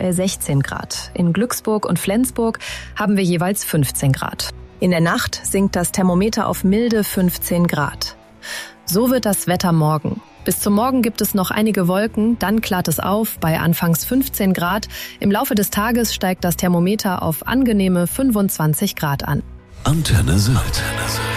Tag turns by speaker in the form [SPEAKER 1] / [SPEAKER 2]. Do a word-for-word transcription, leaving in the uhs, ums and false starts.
[SPEAKER 1] aktuell sechzehn Grad. In Glücksburg und Flensburg haben wir jeweils fünfzehn Grad. In der Nacht sinkt das Thermometer auf milde fünfzehn Grad. So wird das Wetter morgen. Bis zum Morgen gibt es noch einige Wolken, dann klart es auf bei anfangs fünfzehn Grad. Im Laufe des Tages steigt das Thermometer auf angenehme fünfundzwanzig Grad an.
[SPEAKER 2] Antenne Sylt.